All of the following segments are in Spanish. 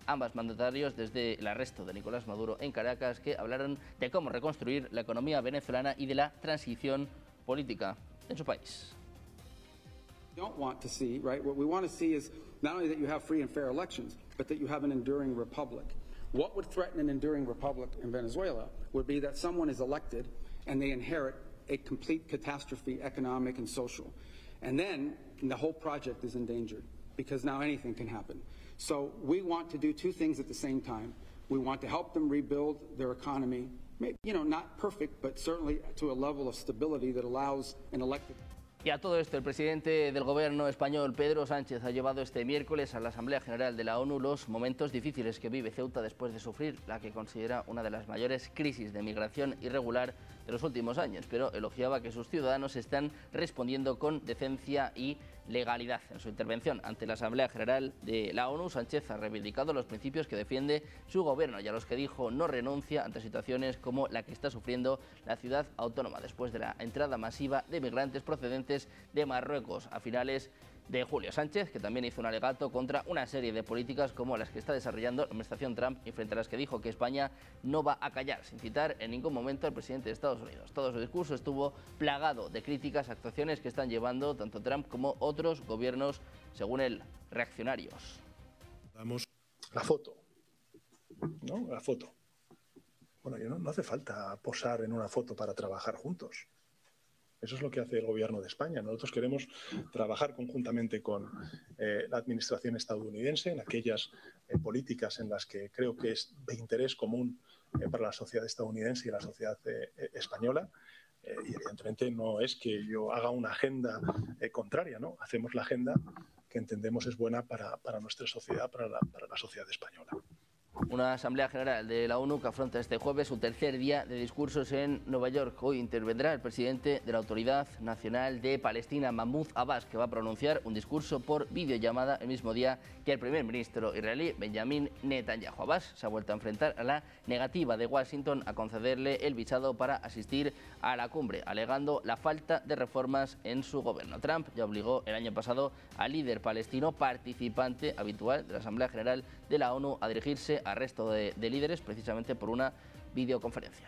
ambas mandatarios desde el arresto de Nicolás Maduro en Caracas, que hablaron de cómo reconstruir la economía venezolana y de la transición política en su país. Don't want to see, right? What we want to see is not only that you have free and fair elections, but that you have an enduring republic. What would threaten an enduring republic in Venezuela would be that someone is elected and they inherit a complete catastrophe, economic and social. And then the whole project is endangered because now anything can happen. So we want to do two things at the same time. We want to help them rebuild their economy, maybe, not perfect, but certainly to a level of stability that allows an elected. Y a todo esto, el presidente del gobierno español, Pedro Sánchez, ha llevado este miércoles a la Asamblea General de la ONU los momentos difíciles que vive Ceuta después de sufrir la que considera una de las mayores crisis de migración irregular de los últimos años, pero elogiaba que sus ciudadanos están respondiendo con decencia y legalidad. En su intervención ante la Asamblea General de la ONU, Sánchez ha reivindicado los principios que defiende su gobierno y a los que dijo no renuncia ante situaciones como la que está sufriendo la ciudad autónoma después de la entrada masiva de migrantes procedentes de Marruecos a finales de julio. Sánchez, que también hizo un alegato contra una serie de políticas como las que está desarrollando la administración Trump y frente a las que dijo que España no va a callar, sin citar en ningún momento al presidente de Estados Unidos. Todo su discurso estuvo plagado de críticas a actuaciones que están llevando tanto Trump como otros gobiernos, según él, reaccionarios. Damos la foto, ¿no? La foto. Bueno, no hace falta posar en una foto para trabajar juntos. Eso es lo que hace el gobierno de España. Nosotros queremos trabajar conjuntamente con la administración estadounidense en aquellas políticas en las que creo que es de interés común para la sociedad estadounidense y la sociedad española. Y evidentemente no es que yo haga una agenda contraria, ¿no? Hacemos la agenda que entendemos es buena para nuestra sociedad, para la sociedad española. Una Asamblea General de la ONU que afronta este jueves su tercer día de discursos en Nueva York. Hoy intervendrá el presidente de la Autoridad Nacional de Palestina, Mahmoud Abbas, que va a pronunciar un discurso por videollamada el mismo día que el primer ministro israelí, Benjamin Netanyahu. Abbas se ha vuelto a enfrentar a la negativa de Washington a concederle el visado para asistir a la cumbre, alegando la falta de reformas en su gobierno. Trump ya obligó el año pasado al líder palestino, participante habitual de la Asamblea General de la ONU, a dirigirse al resto de líderes precisamente por una videoconferencia.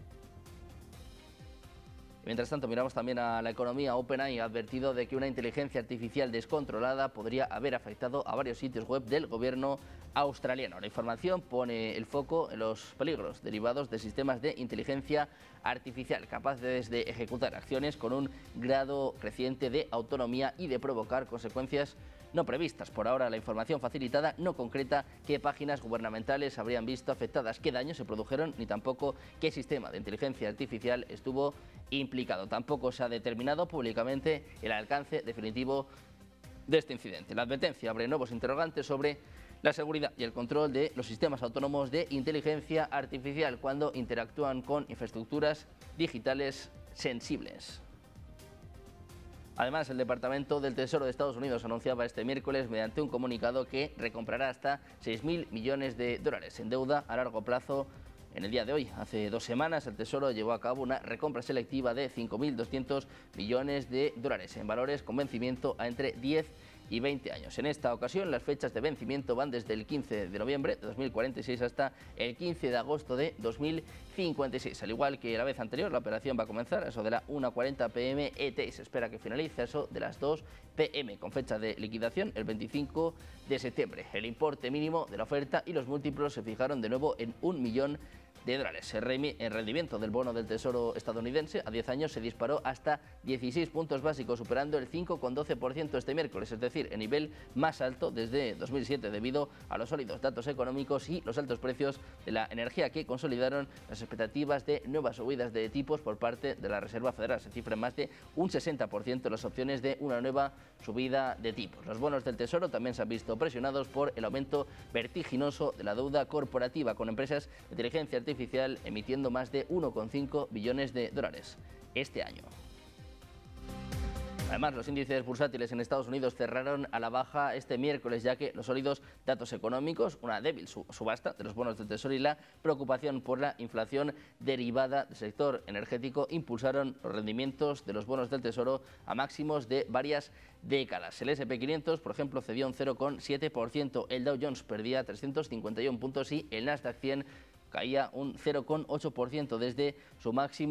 Mientras tanto, miramos también a la economía. OpenAI ha advertido de que una inteligencia artificial descontrolada podría haber afectado a varios sitios web del gobierno australiano. La información pone el foco en los peligros derivados de sistemas de inteligencia artificial capaces de ejecutar acciones con un grado creciente de autonomía y de provocar consecuencias no previstas. Por ahora, la información facilitada no concreta qué páginas gubernamentales habrían visto afectadas, qué daños se produjeron, ni tampoco qué sistema de inteligencia artificial estuvo implicado. Tampoco se ha determinado públicamente el alcance definitivo de este incidente. La advertencia abre nuevos interrogantes sobre la seguridad y el control de los sistemas autónomos de inteligencia artificial cuando interactúan con infraestructuras digitales sensibles. Además, el Departamento del Tesoro de Estados Unidos anunciaba este miércoles mediante un comunicado que recomprará hasta 6.000 millones de dólares en deuda a largo plazo. En el día de hoy, hace 2 semanas, el Tesoro llevó a cabo una recompra selectiva de 5.200 millones de dólares en valores con vencimiento a entre 10 y 20 años. En esta ocasión, las fechas de vencimiento van desde el 15 de noviembre de 2046 hasta el 15 de agosto de 2056. Al igual que la vez anterior, la operación va a comenzar a eso de la 1:40 p.m. ET y se espera que finalice a eso de las 2 p.m. con fecha de liquidación el 25 de septiembre. El importe mínimo de la oferta y los múltiplos se fijaron de nuevo en $1 millón. El rendimiento del bono del Tesoro estadounidense a 10 años se disparó hasta 16 puntos básicos, superando el 5,12% este miércoles, es decir, el nivel más alto desde 2007 debido a los sólidos datos económicos y los altos precios de la energía que consolidaron las expectativas de nuevas subidas de tipos por parte de la Reserva Federal. Se cifra en más de un 60% las opciones de una nueva subida de tipos. Los bonos del Tesoro también se han visto presionados por el aumento vertiginoso de la deuda corporativa, con empresas de inteligencia artificial emitiendo más de 1,5 billones de dólares este año. Además, los índices bursátiles en Estados Unidos cerraron a la baja este miércoles, ya que los sólidos datos económicos, una débil subasta de los bonos del Tesoro y la preocupación por la inflación derivada del sector energético impulsaron los rendimientos de los bonos del Tesoro a máximos de varias décadas. El S&P 500, por ejemplo, cedió un 0,7%, el Dow Jones perdía 351 puntos y el Nasdaq 100 caía un 0,8% desde su máximo